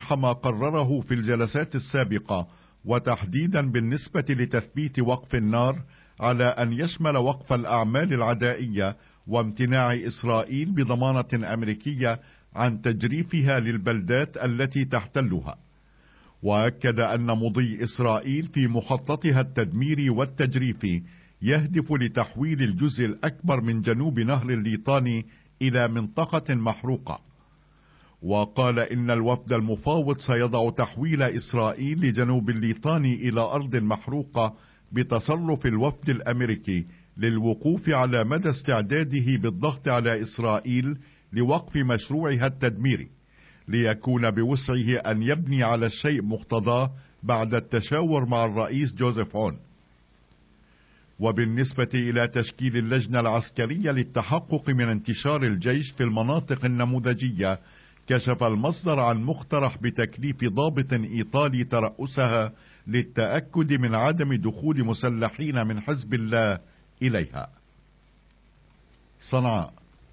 نصح ما قرره في الجلسات السابقة، وتحديدا بالنسبة لتثبيت وقف النار على أن يشمل وقف الأعمال العدائية وامتناع إسرائيل بضمانة أمريكية عن تجريفها للبلدات التي تحتلها. وأكد أن مضي إسرائيل في مخططها التدميري والتجريفي يهدف لتحويل الجزء الأكبر من جنوب نهر الليطاني إلى منطقة محروقة. وقال إن الوفد المفاوض سيضع تحويل إسرائيل لجنوب الليطاني إلى أرض محروقة بتصرف الوفد الأمريكي للوقوف على مدى استعداده بالضغط على إسرائيل لوقف مشروعها التدميري، ليكون بوسعه أن يبني على الشيء مقتضاه بعد التشاور مع الرئيس جوزيف عون. وبالنسبة إلى تشكيل اللجنة العسكرية للتحقق من انتشار الجيش في المناطق النموذجية، كشف المصدر عن مقترح بتكليف ضابط إيطالي ترأسها للتأكد من عدم دخول مسلحين من حزب الله إليها. صنعاء.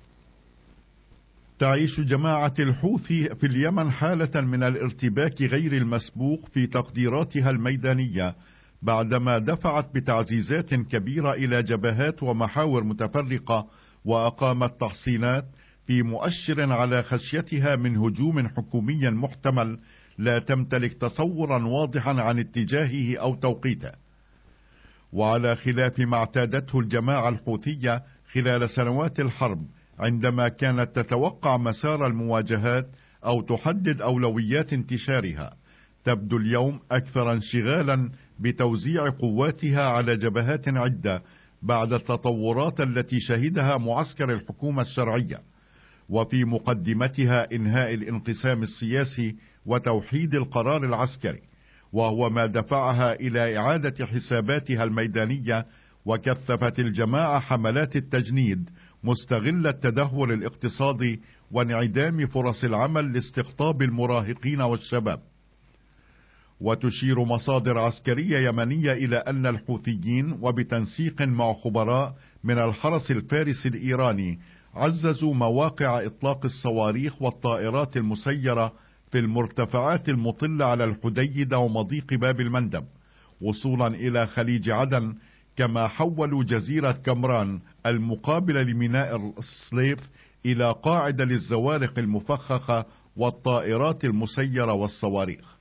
تعيش جماعة الحوثي في اليمن حالة من الارتباك غير المسبوق في تقديراتها الميدانية، بعدما دفعت بتعزيزات كبيرة إلى جبهات ومحاور متفرقة، وأقامت تحصينات في مؤشر على خشيتها من هجوم حكومي محتمل لا تمتلك تصورا واضحا عن اتجاهه أو توقيته. وعلى خلاف ما اعتادته الجماعة الحوثية خلال سنوات الحرب، عندما كانت تتوقع مسار المواجهات أو تحدد أولويات انتشارها، تبدو اليوم أكثر انشغالا بتوزيع قواتها على جبهات عدة بعد التطورات التي شهدها معسكر الحكومة الشرعية، وفي مقدمتها إنهاء الانقسام السياسي وتوحيد القرار العسكري، وهو ما دفعها إلى إعادة حساباتها الميدانية. وكثفت الجماعة حملات التجنيد مستغلة التدهور الاقتصادي وانعدام فرص العمل لاستقطاب المراهقين والشباب. وتشير مصادر عسكرية يمنية إلى أن الحوثيين وبتنسيق مع خبراء من الحرس الفارسي الإيراني عززوا مواقع إطلاق الصواريخ والطائرات المسيرة في المرتفعات المطلة على الحديدة ومضيق باب المندب وصولا إلى خليج عدن، كما حولوا جزيرة كمران المقابلة لميناء الصليف إلى قاعدة للزوارق المفخخة والطائرات المسيرة والصواريخ.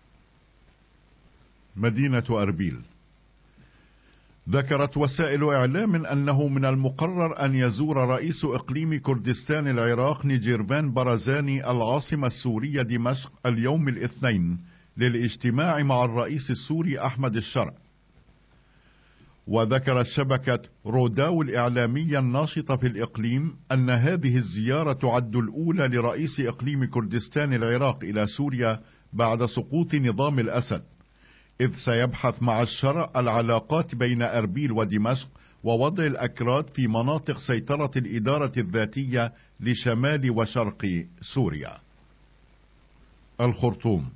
مدينة أربيل. ذكرت وسائل إعلام أنه من المقرر أن يزور رئيس إقليم كردستان العراق نيجيرفان برزاني العاصمة السورية دمشق اليوم الاثنين للاجتماع مع الرئيس السوري أحمد الشرع. وذكرت شبكة روداو الإعلامية الناشطة في الإقليم أن هذه الزيارة تعد الأولى لرئيس إقليم كردستان العراق إلى سوريا بعد سقوط نظام الأسد، إذ سيبحث مع الشرع العلاقات بين أربيل ودمشق ووضع الأكراد في مناطق سيطرة الإدارة الذاتية لشمال وشرق سوريا. الخرطوم.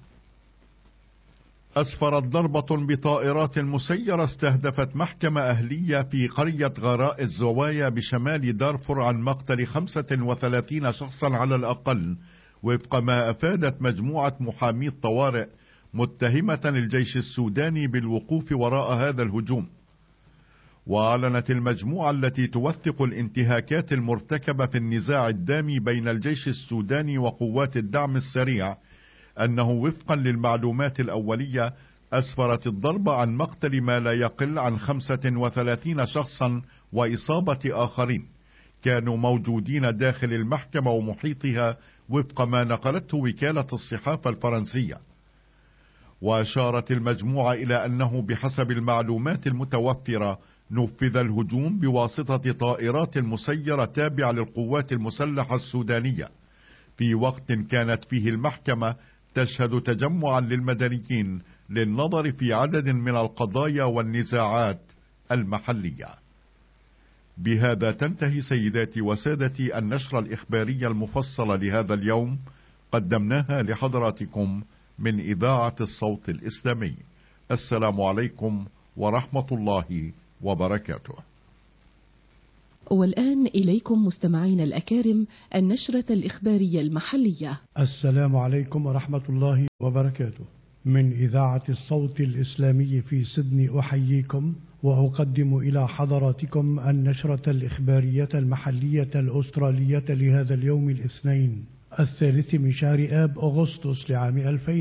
أسفرت ضربة بطائرات مسيرة استهدفت محكمة أهلية في قرية غراء الزوايا بشمال دارفور عن مقتل 35 شخصا على الأقل، وفق ما أفادت مجموعة محامي الطوارئ متهمة الجيش السوداني بالوقوف وراء هذا الهجوم. وأعلنت المجموعة التي توثق الانتهاكات المرتكبة في النزاع الدامي بين الجيش السوداني وقوات الدعم السريع أنه وفقا للمعلومات الأولية أسفرت الضربة عن مقتل ما لا يقل عن 35 شخصا وإصابة آخرين كانوا موجودين داخل المحكمة ومحيطها، وفق ما نقلته وكالة الصحافة الفرنسية. وأشارت المجموعة إلى أنه بحسب المعلومات المتوفرة نفذ الهجوم بواسطة طائرات مسيرة تابعة للقوات المسلحة السودانية في وقت كانت فيه المحكمة تشهد تجمعا للمدنيين للنظر في عدد من القضايا والنزاعات المحلية. بهذا تنتهي سيداتي وسادتي النشرة الإخبارية المفصلة لهذا اليوم، قدمناها لحضراتكم من إذاعة الصوت الإسلامي. السلام عليكم ورحمة الله وبركاته. والآن إليكم مستمعين الأكارم النشرة الإخبارية المحلية. السلام عليكم ورحمة الله وبركاته. من إذاعة الصوت الإسلامي في سيدني أحييكم وأقدم إلى حضراتكم النشرة الإخبارية المحلية الأسترالية لهذا اليوم الاثنين 3 من شهر آب أغسطس لعام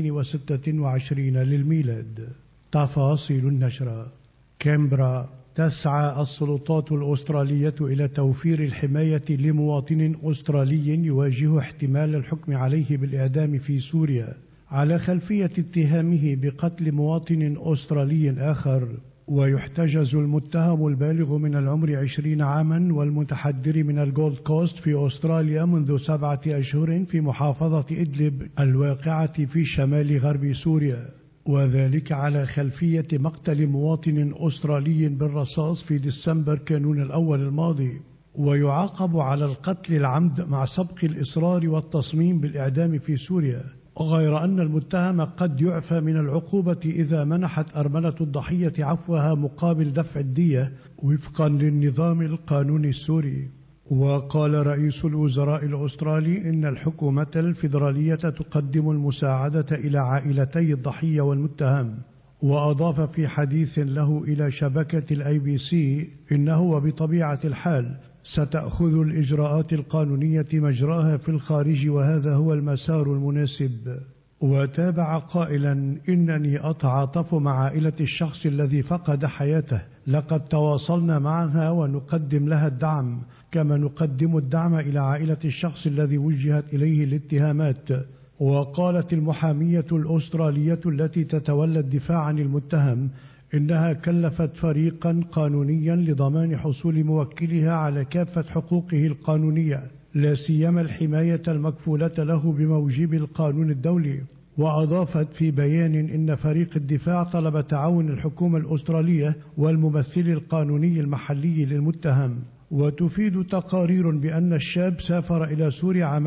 2026 للميلاد. تفاصيل النشرة. كامبرا. تسعى السلطات الأسترالية إلى توفير الحماية لمواطن أسترالي يواجه احتمال الحكم عليه بالإعدام في سوريا على خلفية اتهامه بقتل مواطن أسترالي آخر. ويحتجز المتهم البالغ من العمر 20 عاما والمتحدر من الجولد كوست في أستراليا منذ 7 أشهر في محافظة إدلب الواقعة في شمال غرب سوريا، وذلك على خلفية مقتل مواطن أسترالي بالرصاص في ديسمبر كانون الأول الماضي. ويعاقب على القتل العمد مع سبق الإصرار والتصميم بالإعدام في سوريا، غير أن المتهم قد يعفى من العقوبة إذا منحت أرملة الضحية عفوها مقابل دفع الدية وفقا للنظام القانوني السوري. وقال رئيس الوزراء الأسترالي إن الحكومة الفيدرالية تقدم المساعدة إلى عائلتي الضحية والمتهم. وأضاف في حديث له إلى شبكة الABC إنه وبطبيعة الحال ستأخذ الإجراءات القانونية مجراها في الخارج وهذا هو المسار المناسب. وتابع قائلا إنني أتعاطف مع عائلة الشخص الذي فقد حياته، لقد تواصلنا معها ونقدم لها الدعم كما نقدم الدعم إلى عائلة الشخص الذي وجهت إليه الاتهامات. وقالت المحامية الأسترالية التي تتولى الدفاع عن المتهم إنها كلفت فريقا قانونيا لضمان حصول موكلها على كافة حقوقه القانونية لا سيما الحماية المكفولة له بموجب القانون الدولي. وأضافت في بيان إن فريق الدفاع طلب تعاون الحكومة الأسترالية والممثل القانوني المحلي للمتهم. وتفيد تقارير بأن الشاب سافر إلى سوريا عام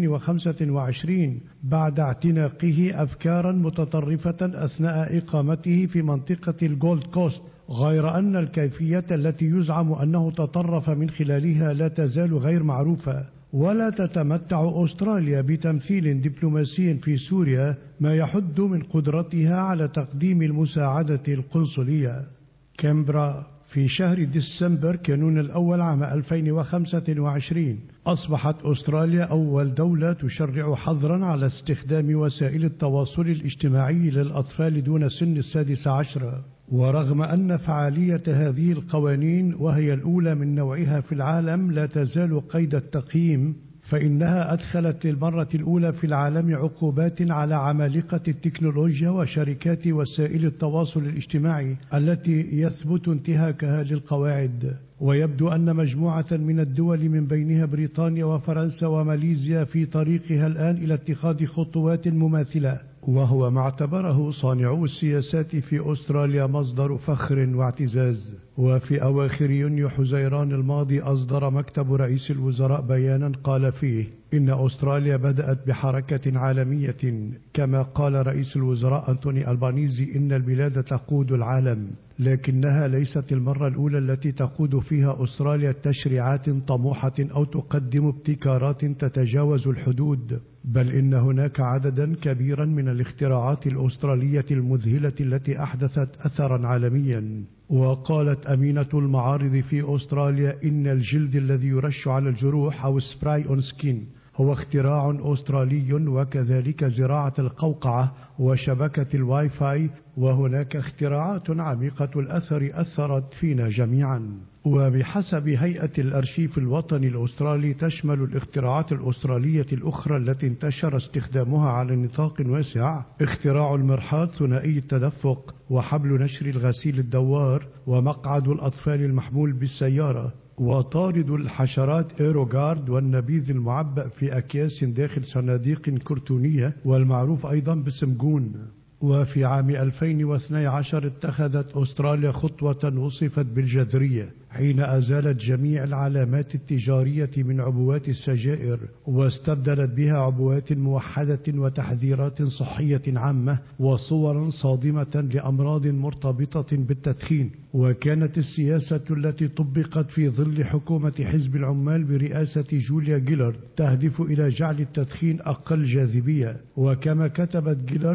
2025 بعد اعتناقه أفكارا متطرفة أثناء إقامته في منطقة الجولد كوست، غير أن الكيفية التي يزعم أنه تطرف من خلالها لا تزال غير معروفة. ولا تتمتع أستراليا بتمثيل دبلوماسي في سوريا ما يحد من قدرتها على تقديم المساعدة القنصلية. كامبرا. في شهر ديسمبر كانون الأول عام 2025 أصبحت أستراليا أول دولة تشرع حظرا على استخدام وسائل التواصل الاجتماعي للأطفال دون سن 16. ورغم أن فعالية هذه القوانين وهي الأولى من نوعها في العالم لا تزال قيد التقييم، فإنها أدخلت للمرة الأولى في العالم عقوبات على عمالقة التكنولوجيا وشركات وسائل التواصل الاجتماعي التي يثبت انتهاكها للقواعد. ويبدو أن مجموعة من الدول من بينها بريطانيا وفرنسا وماليزيا في طريقها الآن إلى اتخاذ خطوات مماثلة، وهو ما اعتبره صانعو السياسات في أستراليا مصدر فخر واعتزاز. وفي أواخر يونيو حزيران الماضي أصدر مكتب رئيس الوزراء بيانا قال فيه إن أستراليا بدأت بحركة عالمية. كما قال رئيس الوزراء أنتوني ألبانيزي إن البلاد تقود العالم، لكنها ليست المرة الأولى التي تقود فيها أستراليا تشريعات طموحة أو تقدم ابتكارات تتجاوز الحدود، بل إن هناك عددا كبيرا من الاختراعات الأسترالية المذهلة التي أحدثت أثرا عالميا. وقالت أمينة المعارض في أستراليا إن الجلد الذي يرش على الجروح أو سبراي أون سكين هو اختراع أسترالي، وكذلك زراعة القوقعة وشبكة الواي فاي، وهناك اختراعات عميقة الأثر أثرت فينا جميعا. وبحسب هيئة الأرشيف الوطني الأسترالي تشمل الاختراعات الأسترالية الأخرى التي انتشر استخدامها على نطاق واسع اختراع المرحاض ثنائي التدفق، وحبل نشر الغسيل الدوار، ومقعد الأطفال المحمول بالسيارة، وطارد الحشرات إيروغارد، والنبيذ المعبأ في أكياس داخل صناديق كرتونية والمعروف أيضا باسم جون. وفي عام 2012 اتخذت أستراليا خطوة وصفت بالجذرية حين أزالت جميع العلامات التجارية من عبوات السجائر واستبدلت بها عبوات موحدة وتحذيرات صحية عامة وصورا صادمة لأمراض مرتبطة بالتدخين. وكانت السياسة التي طبقت في ظل حكومة حزب العمال برئاسة جوليا جيلارد تهدف إلى جعل التدخين أقل جاذبية. وكما كتبت جيلارد